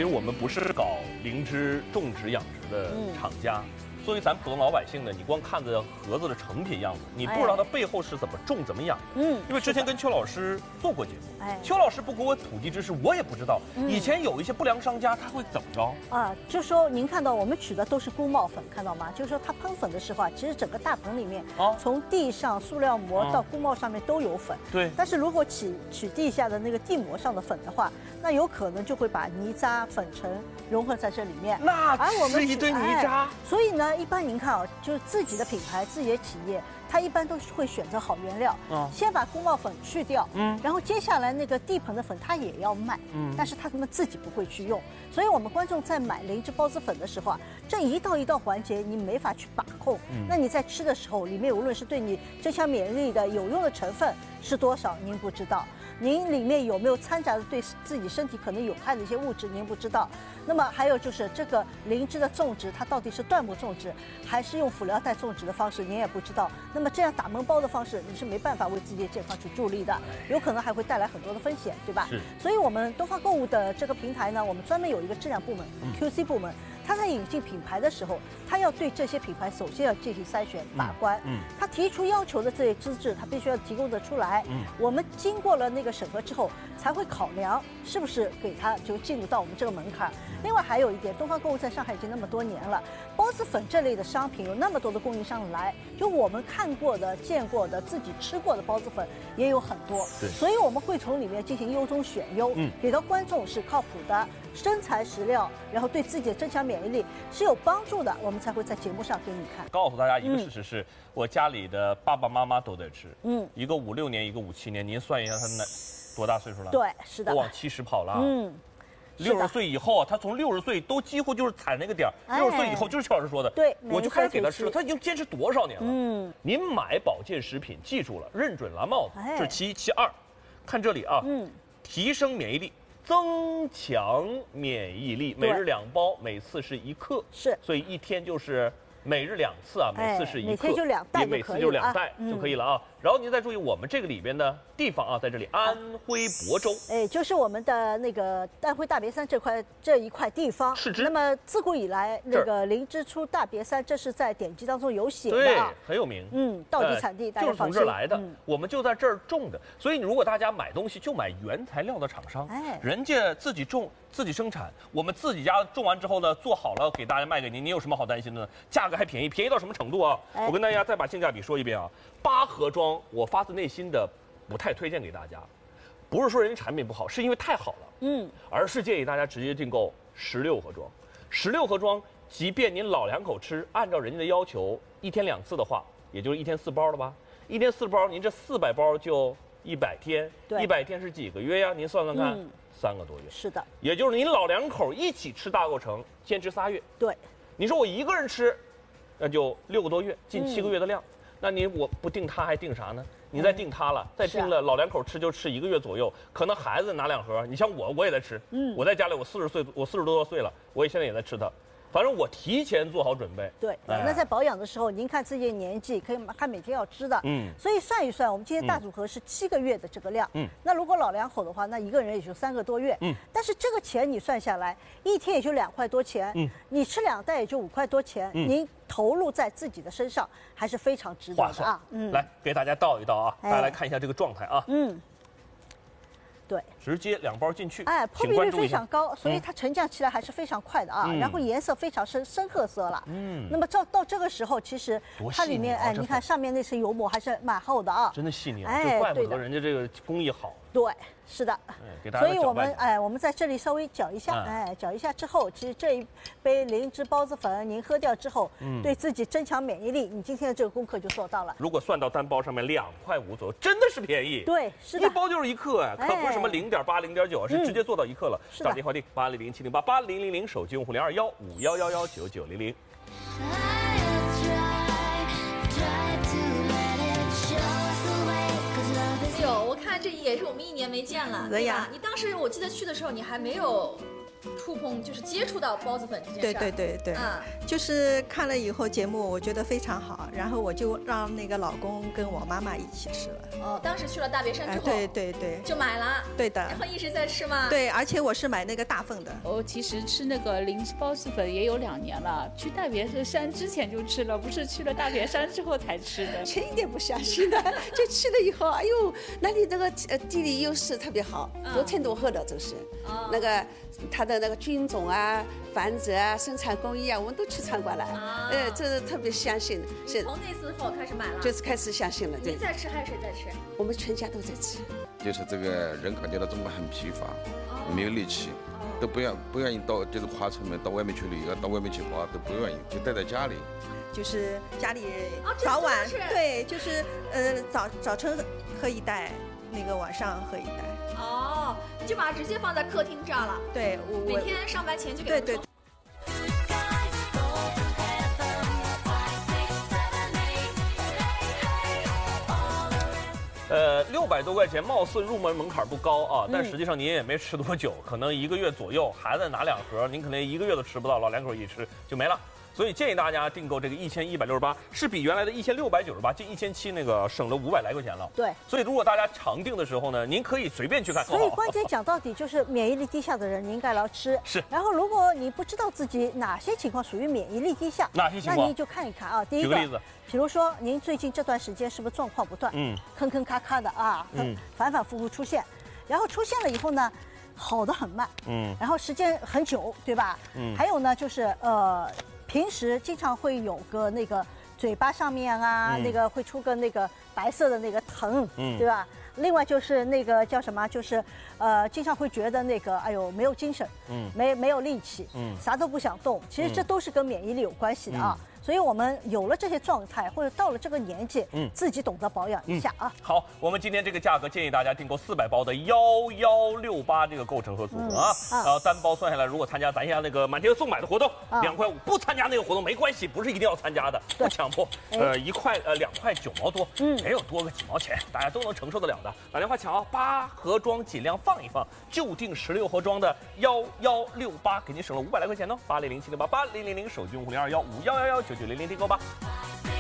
实我们不是搞灵芝种植养殖的厂家。作为咱普通老百姓呢，你光看着盒子的成品样子，你不知道它背后是怎么种、怎么养。因为之前跟邱老师做过节目，邱老师不给我土地知识，我也不知道。以前有一些不良商家他会怎么着啊？就说您看到我们取的都是菇帽粉，看到吗？就是说它喷粉的时候啊，其实整个大棚里面从地上塑料膜到菇帽上面都有粉。 对。 但是如果取地下的那个地膜上的粉的话，那有可能就会把泥渣、粉尘融合在这里面。 那是一堆泥渣。 所以呢。一般您看啊，就是自己的品牌、自己的企业，它一般都是会选择好原料，先把菇帽粉去掉，然后接下来那个地棚的粉它也要卖，但是他们自己不会去用，所以我们观众在买灵芝孢子粉的时候啊，这一道一道环节你没法去把控，那你在吃的时候，里面无论是对你增强免疫力的有用的成分是多少，您不知道。您里面有没有掺杂的对自己身体可能有害的一些物质，您不知道。那么还有就是这个灵芝的种植，它到底是椴木种植还是用辅料袋种植的方式，您也不知道。那么这样打闷包的方式，你是没办法为自己的健康去助力的，有可能还会带来很多的风险，对吧？ 是。 所以我们东方购物的这个平台呢，我们专门有一个质量部门，QC 部门。他在引进品牌的时候，他要对这些品牌首先要进行筛选把关。他提出要求的这些资质，他必须要提供得出来。我们经过了那个审核之后，才会考量是不是给他就进入到我们这个门槛。另外还有一点，东方购物在上海已经那么多年了，孢子粉这类的商品有那么多的供应商来，就我们看过的、见过的、自己吃过的孢子粉也有很多。 对， 所以我们会从里面进行优中选优，给到观众是靠谱的。真材实料，然后对自己的增强免疫力是有帮助的，我们才会在节目上给你看。 告诉大家一个事实是，我家里的爸爸妈妈都在吃，一个5、6年，一个5、7年，您算一下他多大岁数了？ 对，是的， 都往70跑了。60岁以后，他从60岁都几乎就是踩那个点儿。60岁以后就是邱老师说的， 对， 我就开始给他吃了。他已经坚持多少年了？您买保健食品，记住了，认准蓝帽子，这是其一。其二，看这里啊，提升免疫力。增强免疫力，每日2包，每次是1克， 是， 所以一天就是每日2次啊，每次是1克， 每天就2袋， 每次就2袋就可以了啊。然后您再注意我们这个里边的地方啊，在这里安徽亳州， 就是我们的那个安徽大别山这一块地方。 是之。 那么自古以来，那个灵芝出大别山，这是在典籍当中有写的啊， 对，很有名。 道地产地， 就是从这儿来的，我们就在这儿种的。所以如果大家买东西就买原材料的厂商，人家自己种。自己生产，我们自己家种完之后呢，做好了给大家卖给您，您有什么好担心的呢？价格还便宜，便宜到什么程度啊？我跟大家再把性价比说一遍啊。8盒装，我发自内心的不太推荐给大家，不是说人家产品不好，是因为太好了，而是建议大家直接订购16盒装。16盒装，即便您老2口吃，按照人家的要求，1天2次的话，也就是1天4包了吧？1天4包，您这400包就100天，100天是几个月呀？您算算看。3个多月， 是的， 也就是您老2口一起吃大构成，坚持3月。 对， 你说我一个人吃，那就6个多月，近7个月的量。那我不定它还定啥呢？你再定它了，再定了，老2口吃就吃1个月左右，可能孩子拿2盒。你像我也在吃，我在家里，我40多岁了，我现在也在吃它。反正我提前做好准备。 对，那在保养的时候，您看自己的年纪，可以看每天要吃的。所以算一算，我们今天大组合是7个月的这个量。那如果老2口的话，那一个人也就3个多月。但是这个钱你算下来，一天也就2块多钱。你吃2袋也就5块多钱。您投入在自己的身上还是非常值得的啊。 来给大家倒一倒啊，大家来看一下这个状态啊。 对， 直接2包进去， 破壁率非常高，所以它沉降起来还是非常快的啊。然后颜色非常深褐色了。那么到这个时候，其实它里面你看上面那层油膜还是蛮厚的啊， 真的细腻啊，就怪不得人家这个工艺好。 对，是的，所以我们在这里稍微搅一下，搅一下之后，其实这一杯灵芝孢子粉您喝掉之后，对自己增强免疫力，你今天的这个功课就做到了。 如果算到单包上面2块5左右，真的是便宜。 对，是的， 一包就是1克可不是什么0.8、0.9，是直接做到1克了。打电话订800-708-8000，手机用户021511199000。 我看这也是我们1年没见了，对呀。你当时我记得去的时候，你还没有触碰，就是接触到孢子粉这件事。 对，就是看了以后节目，我觉得非常好，然后我就让那个老公跟我妈妈一起吃了。 哦，当时去了大别山之后， 对， 就买了。 对的。 然后一直在吃吗？ 对，而且我是买那个大份的。 我其实吃那个零孢子粉也有2年了，去大别山之前就吃了，不是去了大别山之后才吃的。 前一点不相信的，就去了以后，哎呦，那里那个地理优势特别好，多天多厚的都是，那个它的那个菌种啊、繁殖啊、生产工艺啊，我们都去参观了，这是特别相信。 是从那次后开始买了， 就是开始相信了。 您在吃还是谁在吃？ 我们全家都在吃。 就是这个人感觉到中国很疲乏，没有力气，都不愿意到就是花城门到外面去旅游，到外面去玩都不愿意，就待在家里。 就是家里早晚对，就是早晨喝一袋，那个晚上喝一袋。 哦，你就把它直接放在客厅这儿了。 对，我每天上班前就给它对。 600多块钱，貌似入门门槛不高啊，但实际上您也没吃多久，可能1个月左右，孩子拿2盒，您可能1个月都吃不到，老两口一吃就没了。所以建议大家订购这个1168，是比原来的1698近1700那个省了500来块钱了。 对， 所以如果大家常订的时候呢，您可以随便去看。 所以关键讲到底就是免疫力低下的人，你应该来吃。 是。 然后如果你不知道自己哪些情况属于免疫力低下， 哪些情况？ 那您就看一看啊。第一个， 举个例子， 比如说您最近这段时间是不是状况不断，坑坑咔咔的啊，反反复复出现，然后出现了以后呢，好得很慢，然后时间很久，对吧？还有呢就是平时经常会有个那个嘴巴上面啊，那个会出个那个白色的那个疼，对吧？另外就是那个叫什么，就是经常会觉得那个哎呦没有精神，没有力气，啥都不想动。其实这都是跟免疫力有关系的啊。所以我们有了这些状态，或者到了这个年纪，自己懂得保养一下啊。 好，我们今天这个价格建议大家订购400包的1168这个构成和组合啊，然后单包算下来，如果参加咱家那个满天送买的活动，2块5，不参加那个活动没关系，不是一定要参加的，不强迫。2块9毛多，没有多个几毛钱，大家都能承受得了的。打电话抢啊，8盒装尽量放一放，就订16盒装的1168，给您省了500来块钱呢。8007688000，手机用户0215119900订购吧。